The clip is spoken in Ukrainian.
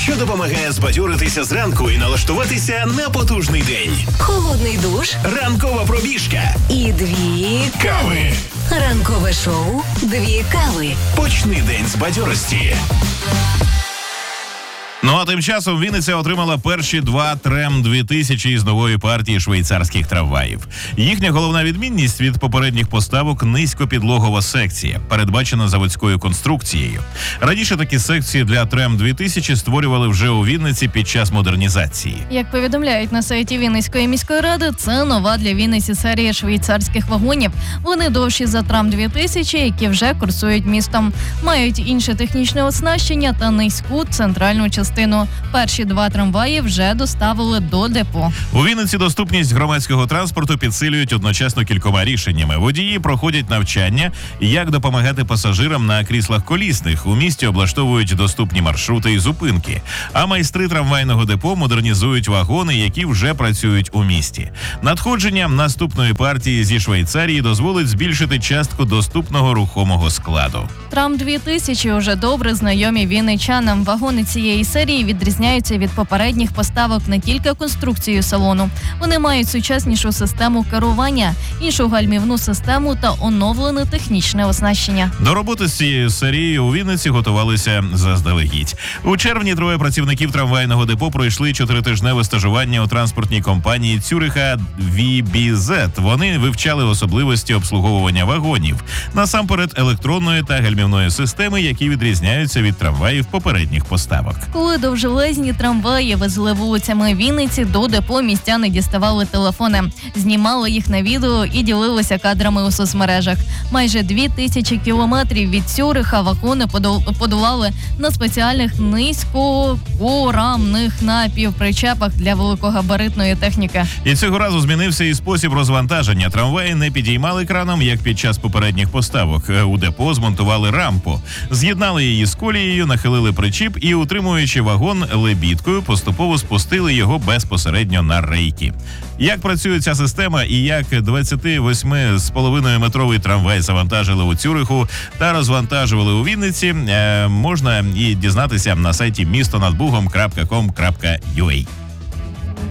що допомагає збадьоритися зранку і налаштуватися на потужний день. Холодний душ. Ранкова пробіжка. І 2 кави. Ранкове шоу «2 кави». Почни день з бадьорості. Ну а тим часом Вінниця отримала перші 2 ТРЕМ-2000 із нової партії швейцарських трамваїв. Їхня головна відмінність від попередніх поставок – низькопідлогова секція, передбачена заводською конструкцією. Раніше такі секції для ТРЕМ-2000 створювали вже у Вінниці під час модернізації. Як повідомляють на сайті Вінницької міської ради, це нова для Вінниці серія швейцарських вагонів. Вони довші за ТРАМ-2000, які вже курсують містом. Мають інше технічне оснащення та низьку центральну частину. Перші 2 трамваї вже доставили до депо. У Вінниці доступність громадського транспорту підсилюють одночасно кількома рішеннями. Водії проходять навчання, як допомагати пасажирам на кріслах колісних. У місті облаштовують доступні маршрути і зупинки. А майстри трамвайного депо модернізують вагони, які вже працюють у місті. Надходження наступної партії зі Швейцарії дозволить збільшити частку доступного рухомого складу. ТРАМ-2000 уже добре знайомі вінничанам. Вагони цієї серії відрізняються від попередніх поставок не тільки конструкцією салону. Вони мають сучаснішу систему керування, іншу гальмівну систему та оновлене технічне оснащення. До роботи з цією серією у Вінниці готувалися заздалегідь. У червні 3 працівників трамвайного депо пройшли 4-тижневе стажування у транспортній компанії Цюриха VBZ. Вони вивчали особливості обслуговування вагонів, насамперед електронної та гальмівної системи, які відрізняються від трамваїв попередніх поставок. Коли довжелезні трамваї везли вулицями Вінниці, до депо містяни діставали телефони, знімали їх на відео і ділилися кадрами у соцмережах. Майже 2000 кілометрів від Цюриха вагони подолали на спеціальних низькокорамних напівпричепах для великогабаритної техніки. І цього разу змінився і спосіб розвантаження. Трамваї не підіймали краном, як під час попередніх поставок. У депо змонтували рампу, з'єднали її з колією, нахилили причіп і, утримуючи вагон лебідкою, поступово спустили його безпосередньо на рейки. Як працює ця система і як 28,5-метровий трамвай завантажили у Цюриху та розвантажували у Вінниці, можна і дізнатися на сайті містонадбугом.com.ua.